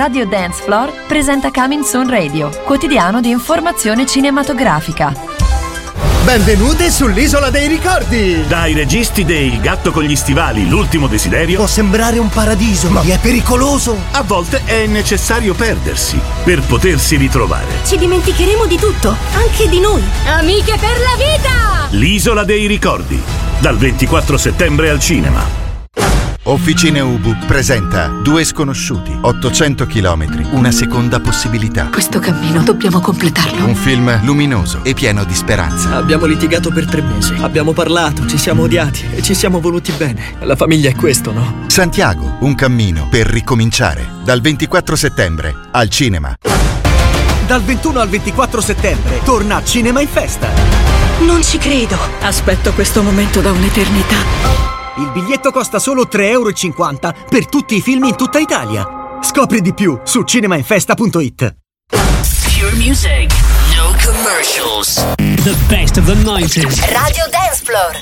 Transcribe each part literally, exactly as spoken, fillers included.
Radio Dance Floor presenta Coming Soon Radio, quotidiano di informazione cinematografica. Benvenute sull'Isola dei Ricordi! Dai registi dei Il gatto con gli stivali, L'ultimo desiderio. Può sembrare un paradiso, ma è pericoloso. A volte è necessario perdersi per potersi ritrovare. Ci dimenticheremo di tutto, anche di noi. Amiche per la vita! L'Isola dei Ricordi, dal ventiquattro settembre al cinema. Officine Ubu presenta Due sconosciuti, ottocento chilometri, una seconda possibilità. Questo cammino dobbiamo completarlo. Un film luminoso e pieno di speranza. Abbiamo litigato per tre mesi, abbiamo parlato, ci siamo odiati e ci siamo voluti bene. La famiglia è questo, no? Santiago, un cammino per ricominciare. Dal ventiquattro settembre al cinema. Dal ventuno al ventiquattro settembre torna Cinema in Festa. Non ci credo. Aspetto questo momento da un'eternità. Il biglietto costa solo tre euro e cinquanta per tutti i film in tutta Italia. Scopri di più su cinemainfesta punto it. Pure music, no commercials. The best of the nineties. Radio Dance Floor.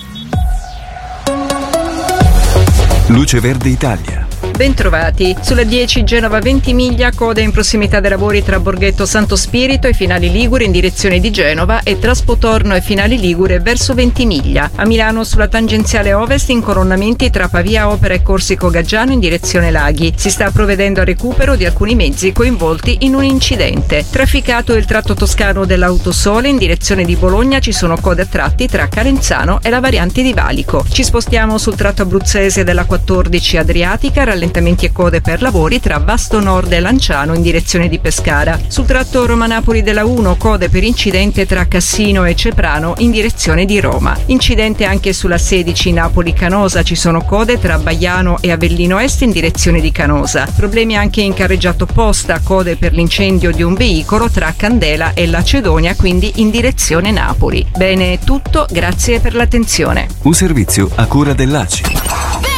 Luce Verde Italia. Bentrovati. Sulla dieci Genova-Ventimiglia, coda in prossimità dei lavori tra Borghetto Santo Spirito e Finali Ligure in direzione di Genova e tra Spotorno e Finali Ligure verso Ventimiglia. A Milano sulla tangenziale ovest incoronamenti tra Pavia Opera e Corsico Gaggiano in direzione Laghi. Si sta provvedendo al recupero di alcuni mezzi coinvolti in un incidente. Trafficato il tratto toscano dell'Autosole in direzione di Bologna, ci sono code a tratti tra Calenzano e la variante di Valico. Ci spostiamo sul tratto abruzzese della quattordici Adriatica, rallentamenti e code per lavori tra Vasto Nord e Lanciano in direzione di Pescara. Sul tratto Roma-Napoli della uno, code per incidente tra Cassino e Ceprano in direzione di Roma. Incidente anche sulla sedici Napoli-Canosa, ci sono code tra Baiano e Avellino Est in direzione di Canosa. Problemi anche in carreggiato opposta, code per l'incendio di un veicolo tra Candela e Lacedonia, quindi in direzione Napoli. Bene, è tutto, grazie per l'attenzione. Un servizio a cura dell'A C I.